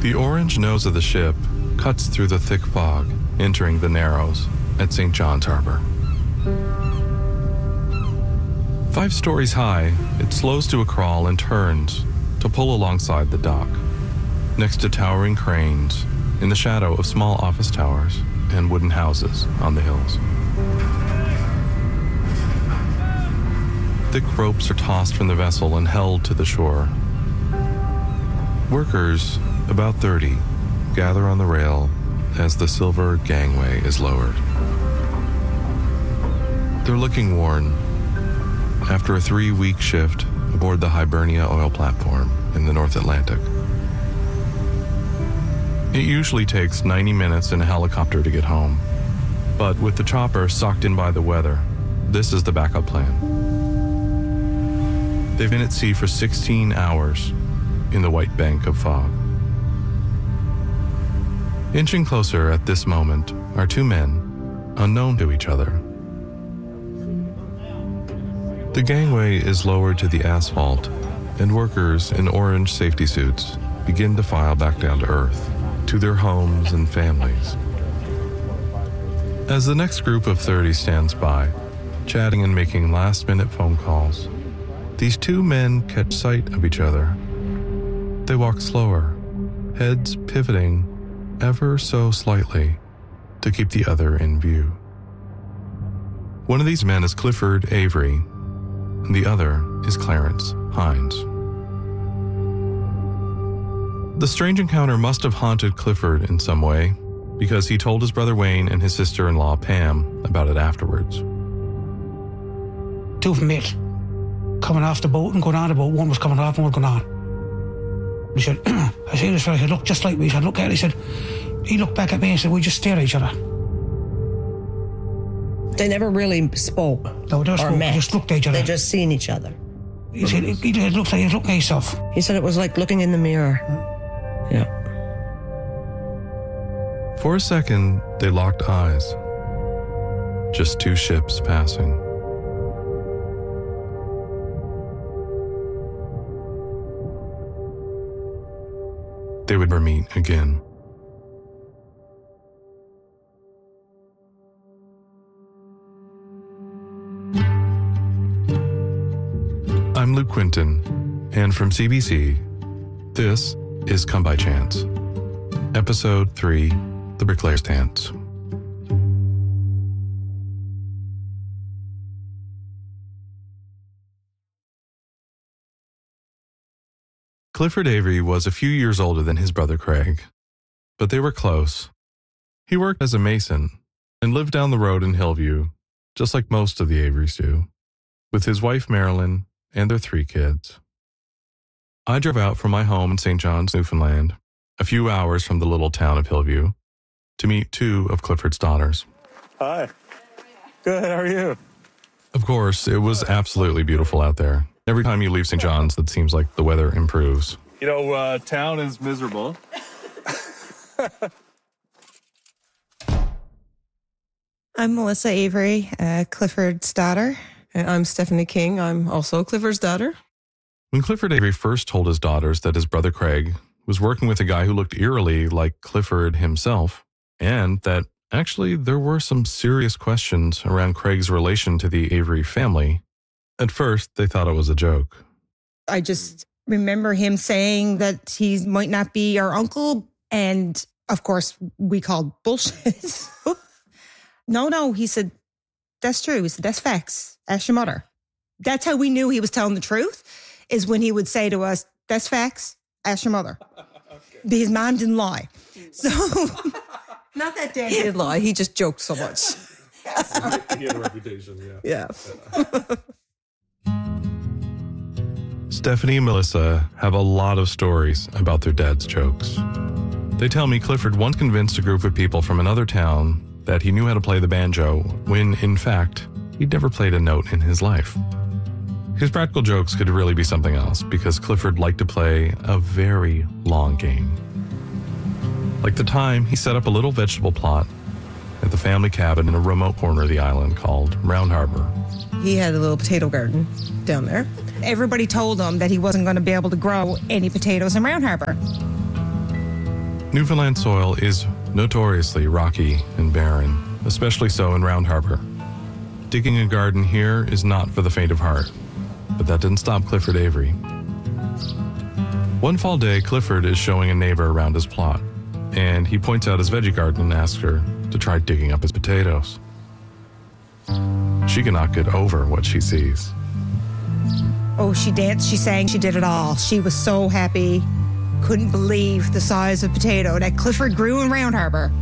The orange nose of the ship cuts through the thick fog, entering the Narrows at St. John's Harbor. 5 stories high, it slows to a crawl and turns to pull alongside the dock, next to towering cranes in the shadow of small office towers and wooden houses on the hills. Thick ropes are tossed from the vessel and held to the shore. Workers, about 30, gather on the rail as the silver gangway is lowered. They're looking worn after a 3-week shift aboard the Hibernia oil platform in the North Atlantic. It usually takes 90 minutes in a helicopter to get home, but with the chopper sucked in by the weather, this is the backup plan. They've been at sea for 16 hours in the white bank of fog. Inching closer at this moment are 2 men, unknown to each other. The gangway is lowered to the asphalt, and workers in orange safety suits begin to file back down to earth, to their homes and families. As the next group of 30 stands by, chatting and making last-minute phone calls, these 2 men catch sight of each other. They walk slower, heads pivoting ever so slightly to keep the other in view. One of these men is Clifford Avery, and the other is Clarence Hines. The strange encounter must have haunted Clifford in some way, because he told his brother Wayne and his sister-in-law Pam about it afterwards. 2 of them met, coming off the boat and going on the boat. One was coming off and one going on. He said, I seen this fella, he looked just like me. He said, look at it. He said, he looked back at me and said, we just stare at each other. They never really spoke. No, they spoke. They just looked at each other. They just seen each other. He said, it looks like he's looking at himself. He said it was like looking in the mirror. Yeah. For a second, they locked eyes. Just 2 ships passing. They would never meet again. I'm Luke Quinton, and from CBC, this is Come By Chance, Episode 3, The Bricklayer's Dance. Clifford Avery was a few years older than his brother Craig, but they were close. He worked as a mason and lived down the road in Hillview, just like most of the Averys do, with his wife Marilyn and their 3 kids. I drove out from my home in St. John's, Newfoundland, a few hours from the little town of Hillview, to meet 2 of Clifford's daughters. Hi. Good, how are you? Of course, it was absolutely beautiful out there. Every time you leave St. John's, it seems like the weather improves. You know, town is miserable. I'm Melissa Avery, Clifford's daughter. And I'm Stephanie King. I'm also Clifford's daughter. When Clifford Avery first told his daughters that his brother Craig was working with a guy who looked eerily like Clifford himself, and that actually there were some serious questions around Craig's relation to the Avery family, at first they thought it was a joke. I just remember him saying that he might not be our uncle, and of course we called bullshit. No, he said, that's true. He said, that's facts. Ask your mother. That's how we knew he was telling the truth, is when he would say to us, that's facts. Ask your mother. Okay. His mom didn't lie. So, not that Dad did lie. He just joked so much. He had a reputation, yeah. Stephanie and Melissa have a lot of stories about their dad's jokes. They tell me Clifford once convinced a group of people from another town that he knew how to play the banjo when, in fact, he'd never played a note in his life. His practical jokes could really be something else, because Clifford liked to play a very long game. Like the time he set up a little vegetable plot at the family cabin in a remote corner of the island called Round Harbor. He had a little potato garden down there. Everybody told him that he wasn't going to be able to grow any potatoes in Round Harbor. Newfoundland soil is notoriously rocky and barren, especially so in Round Harbor. Digging a garden here is not for the faint of heart, but that didn't stop Clifford Avery. One fall day, Clifford is showing a neighbor around his plot, and he points out his veggie garden and asks her to try digging up his potatoes. She cannot get over what she sees. Oh, she danced, she sang, she did it all. She was so happy. Couldn't believe the size of potato that Clifford grew in Round Harbor.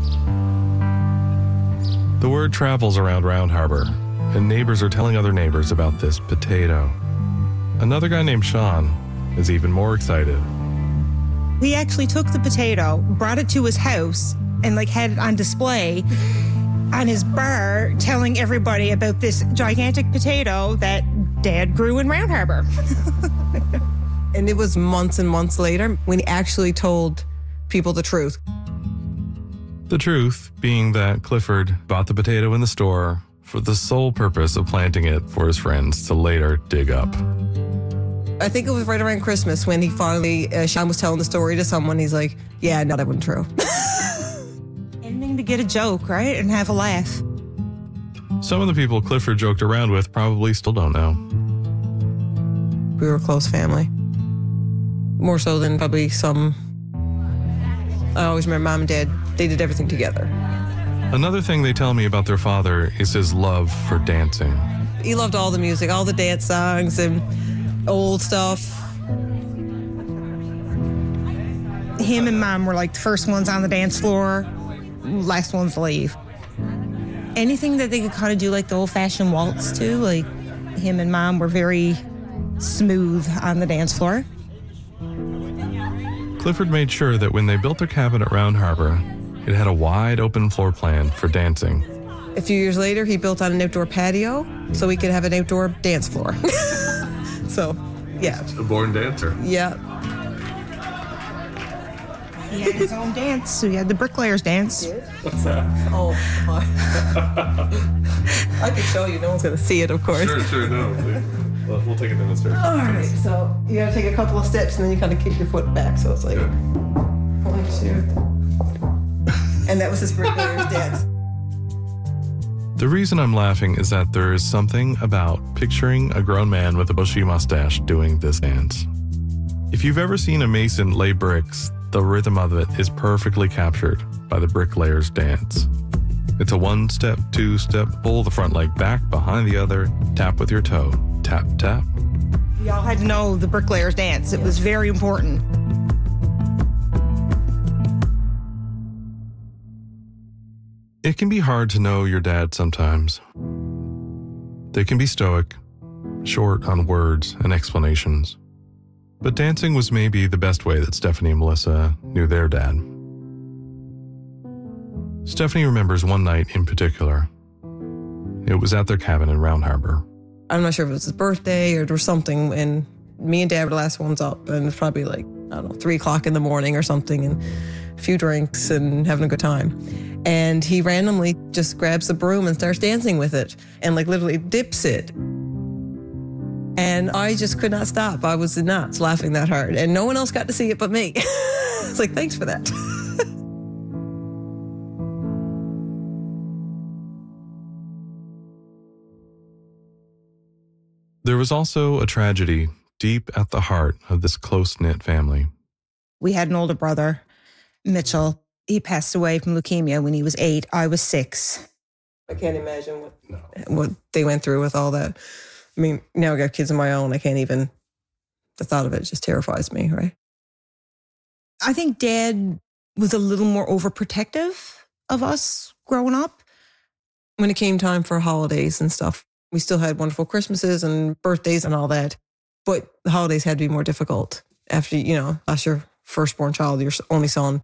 The word travels around Round Harbor, and neighbors are telling other neighbors about this potato. Another guy named Sean is even more excited. He actually took the potato, brought it to his house, and had it on display on his bar, telling everybody about this gigantic potato that Dad grew in Round Harbor. And it was months and months later when he actually told people the truth. The truth being that Clifford bought the potato in the store for the sole purpose of planting it for his friends to later dig up. I think it was right around Christmas when he finally, Sean was telling the story to someone. He's like, yeah, no, that wasn't true. Ending to get a joke, right? And have a laugh. Some of the people Clifford joked around with probably still don't know. We were a close family. More so than probably some. I always remember Mom and Dad, they did everything together. Another thing they tell me about their father is his love for dancing. He loved all the music, all the dance songs and old stuff. Him and Mom were the first ones on the dance floor, last ones to leave. Anything that they could kind of do the old-fashioned waltz too, him and Mom were very smooth on the dance floor. Clifford made sure that when they built their cabin at Round Harbor, it had a wide open floor plan for dancing. A few years later, he built out an outdoor patio so we could have an outdoor dance floor. So, yeah. A born dancer. Yeah. He had his own dance, so he had the bricklayers dance. What's that? Oh, my. I can show you. No one's going to see it, of course. Sure, no. We'll take it downstairs. All right, so you got to take a couple of steps and then you kind of kick your foot back. So it's 1, 2. And that was his bricklayer's dance. The reason I'm laughing is that there is something about picturing a grown man with a bushy mustache doing this dance. If you've ever seen a mason lay bricks, the rhythm of it is perfectly captured by the bricklayer's dance. It's a 1-step, 2-step, pull the front leg back behind the other, tap with your toe, tap, tap. We all had to know the bricklayer's dance. It was very important. It can be hard to know your dad sometimes. They can be stoic, short on words and explanations. But dancing was maybe the best way that Stephanie and Melissa knew their dad. Stephanie remembers one night in particular. It was at their cabin in Round Harbor. I'm not sure if it was his birthday or there was something, and me and Dad were the last ones up, and it was probably 3 o'clock in the morning or something, and a few drinks and having a good time. And he randomly just grabs the broom and starts dancing with it and literally dips it. And I just could not stop. I was nuts laughing that hard, and no one else got to see it but me. It's thanks for that. There was also a tragedy deep at the heart of this close-knit family. We had an older brother, Mitchell. He passed away from leukemia when he was 8. I was 6. I can't imagine what they went through with all that. I mean, now I got kids of my own. I can't even, the thought of it just terrifies me, right? I think Dad was a little more overprotective of us growing up. When it came time for holidays and stuff, we still had wonderful Christmases and birthdays and all that. But the holidays had to be more difficult after, lost your firstborn child, your only son.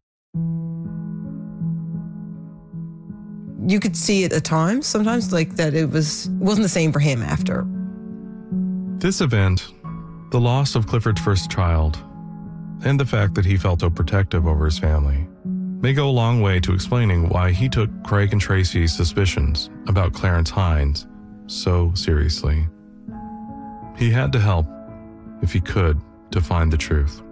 You could see it at times, sometimes that it wasn't the same for him after. This event, the loss of Clifford's first child, and the fact that he felt so protective over his family, may go a long way to explaining why he took Craig and Tracy's suspicions about Clarence Hines so seriously. He had to help, if he could, to find the truth.